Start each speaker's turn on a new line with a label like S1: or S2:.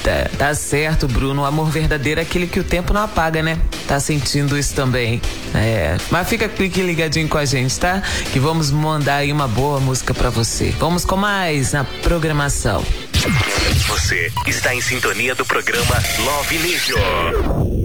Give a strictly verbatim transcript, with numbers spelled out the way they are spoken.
S1: Eita, tá certo, Bruno. O amor verdadeiro é aquele que o tempo não apaga, né? Tá sentindo isso também. É. Mas fica aqui ligadinho com a gente, tá? Que vamos mandar aí uma boa música pra você. Vamos com mais na programação.
S2: Você está em sintonia do programa Love Leisure.